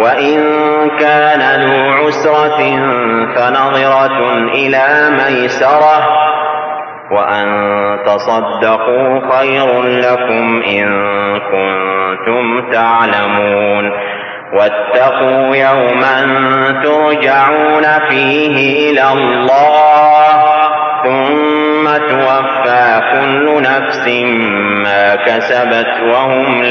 وإن كان ذو عسرة فنظرة إلى ميسرة وأن تصدقوا خير لكم إن كنتم تعلمون واتقوا يوما ترجعون فيه إلى الله ثم توفى كل نفس ما كسبت وهم